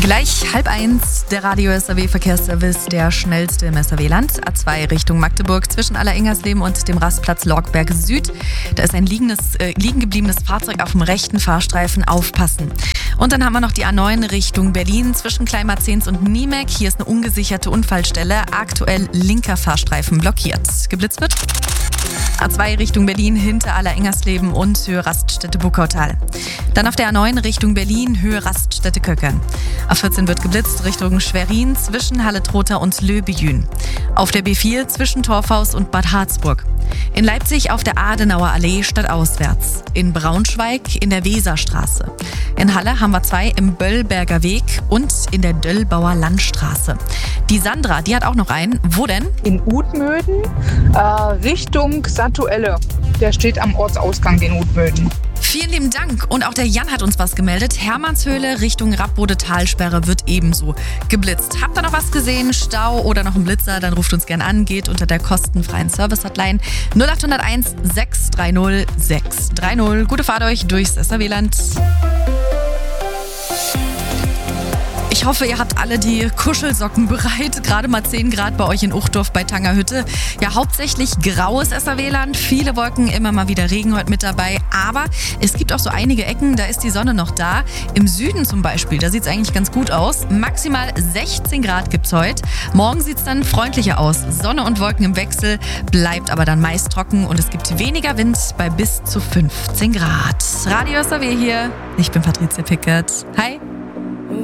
Gleich 12:30 der Radio SAW Verkehrsservice, der schnellste im SAW-Land. A2 Richtung Magdeburg zwischen Alleringhersleben und dem Rastplatz Lorgberg Süd. Da ist ein liegen gebliebenes Fahrzeug auf dem rechten Fahrstreifen. Aufpassen. Und dann haben wir noch die A9 Richtung Berlin zwischen Kleinmarzens und Niemek. Hier ist eine ungesicherte Unfallstelle. Aktuell linker Fahrstreifen blockiert. Geblitzt wird. A2 Richtung Berlin hinter Alleringhersleben und Höhe Raststätte Buckautal. Dann auf der A9 Richtung Berlin, Höhe Raststätte Köckern. A14 wird geblitzt Richtung Schwerin zwischen Halle-Trotha und Löbejün. Auf der B4 zwischen Torfhaus und Bad Harzburg. In Leipzig auf der Adenauer Allee stadtauswärts. In Braunschweig in der Weserstraße. In Halle haben wir 2 im Böllberger Weg und in der Döllbauer Landstraße. Die Sandra, die hat auch noch einen. Wo denn? In Utmöden, Richtung Santuelle. Der steht am Ortsausgang in Utmöden. Vielen lieben Dank. Und auch der Jan hat uns was gemeldet. Hermannshöhle Richtung Rappbode Talsperre wird ebenso geblitzt. Habt ihr noch was gesehen? Stau oder noch einen Blitzer? Dann ruft uns gern an. Geht unter der kostenfreien Service-Hotline 0801 630 630. Gute Fahrt euch durchs SAW-Land. Ich hoffe, ihr habt alle die Kuschelsocken bereit. Gerade mal 10 Grad bei euch in Uchtdorf bei Tangerhütte. Ja, hauptsächlich graues SAW-Land. Viele Wolken, immer mal wieder Regen heute mit dabei. Aber es gibt auch so einige Ecken, da ist die Sonne noch da. Im Süden zum Beispiel, da sieht es eigentlich ganz gut aus. Maximal 16 Grad gibt's heute. Morgen sieht es dann freundlicher aus. Sonne und Wolken im Wechsel, bleibt aber dann meist trocken und es gibt weniger Wind bei bis zu 15 Grad. Radio SAW hier. Ich bin Patricia Pickert. Hi.